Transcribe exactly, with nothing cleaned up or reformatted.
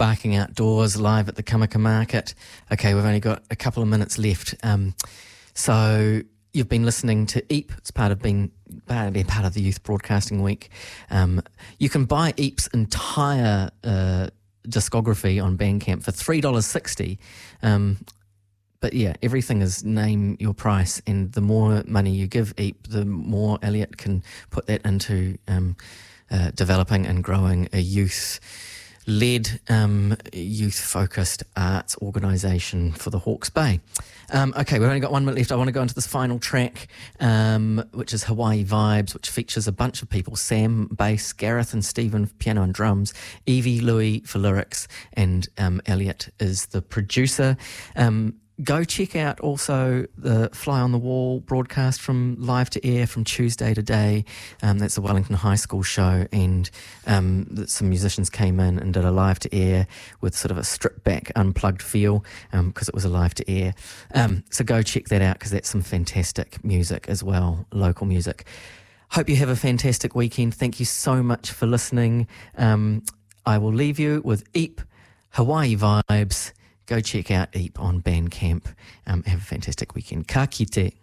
Barking Outdoors live at the Kamaka Market. Okay, we've only got a couple of minutes left. Um, so you've been listening to E A P. It's part of being being part of the Youth Broadcasting Week. Um, you can buy E A P's entire uh, discography on Bandcamp for three dollars sixty. Um, but yeah, everything is name your price, and the more money you give E A P, the more Elliot can put that into um, uh, developing and growing a youth led um, youth-focused arts organisation for the Hawke's Bay. Um, okay, we've only got one minute left. I want to go into this final track, um, which is Hawaii Vibes, which features a bunch of people: Sam, bass; Gareth and Stephen, piano and drums; Evie, Louis for lyrics, and um, Elliot is the producer. Um, Go check out also the Fly on the Wall broadcast from Live to Air from Tuesday today. Um, that's the Wellington High School show, and um, some musicians came in and did a live to air with sort of a stripped back, unplugged feel because um, it was a live to air. Um, so go check that out because that's some fantastic music as well, local music. Hope you have a fantastic weekend. Thank you so much for listening. Um, I will leave you with E A P, Hawaii Vibes. Go check out E A P on Bandcamp. Um, have a fantastic weekend. Ka kite.